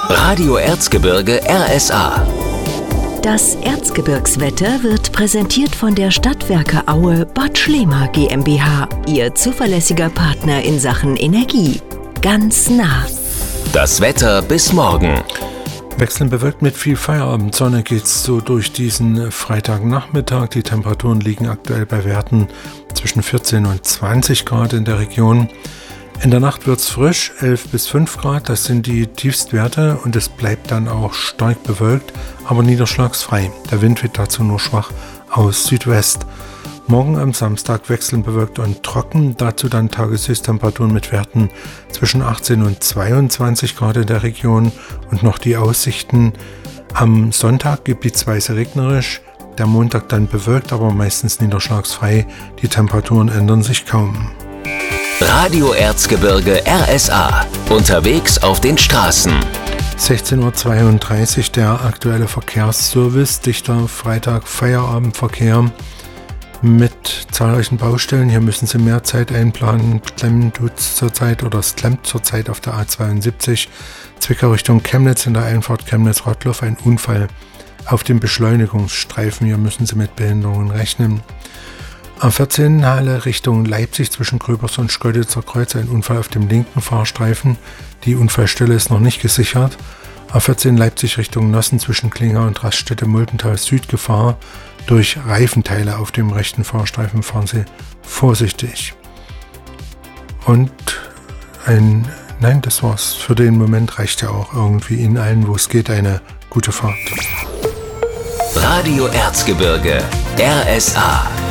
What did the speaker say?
Radio Erzgebirge RSA. Das Erzgebirgswetter wird präsentiert von der Stadtwerke Aue Bad Schlema GmbH, Ihr zuverlässiger Partner in Sachen Energie. Ganz nah. Das Wetter bis morgen. Wechselnd bewölkt mit viel Feierabendsonne geht's so durch diesen Freitagnachmittag. Die Temperaturen liegen aktuell bei Werten zwischen 14 und 20 Grad in der Region. In der Nacht wird's frisch, 11 bis 5 Grad, das sind die Tiefstwerte und es bleibt dann auch stark bewölkt, aber niederschlagsfrei. Der Wind wird dazu nur schwach aus Südwest. Morgen am Samstag wechselnd bewölkt und trocken, dazu dann Tageshöchsttemperaturen mit Werten zwischen 18 und 22 Grad in der Region und noch die Aussichten. Am Sonntag gebietsweise regnerisch, der Montag dann bewölkt, aber meistens niederschlagsfrei. Die Temperaturen ändern sich kaum. Radio Erzgebirge RSA. Unterwegs auf den Straßen. 16.32 Uhr der aktuelle Verkehrsservice. Dichter Freitag Feierabendverkehr mit zahlreichen Baustellen. Hier müssen Sie mehr Zeit einplanen. Es klemmt zurzeit auf der A72 Zwickau Richtung Chemnitz in der Einfahrt Chemnitz-Rottloff ein Unfall auf dem Beschleunigungsstreifen. Hier müssen Sie mit Behinderungen rechnen. A14 Halle Richtung Leipzig zwischen Gröbers und Schkeuditzer Kreuz ein Unfall auf dem linken Fahrstreifen. Die Unfallstelle ist noch nicht gesichert. A14 Leipzig Richtung Nossen zwischen Klinger und Raststätte Muldental Süd Gefahr durch Reifenteile auf dem rechten Fahrstreifen. Fahren Sie vorsichtig. Und das war's. Für den Moment reicht ja auch irgendwie Ihnen allen, wo es geht, eine gute Fahrt. Radio Erzgebirge RSA.